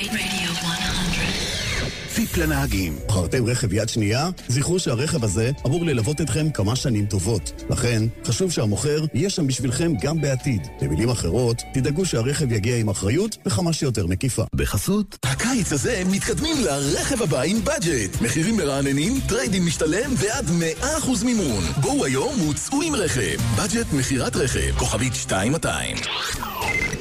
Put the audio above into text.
Radio 100. טיפ לנהגים. בחרתם רכב יד שנייה? זכרו שהרכב הזה אמור ללוות אתכם כמה שנים טובות. לכן, חשוב שהמוכר יהיה שם בשבילכם גם בעתיד. במילים אחרות, תדאגו שהרכב יגיע עם אחריות וכמה שיותר מקיפה. בחסות, הקיץ הזה מתקדמים לרכב הבא עם בדג'ט. מחירים מרעננים, טריידים משתלם ועד 100% מימון. בואו היום וצאו עם רכב. בדג'ט מחירת רכב, כוכבית 2200.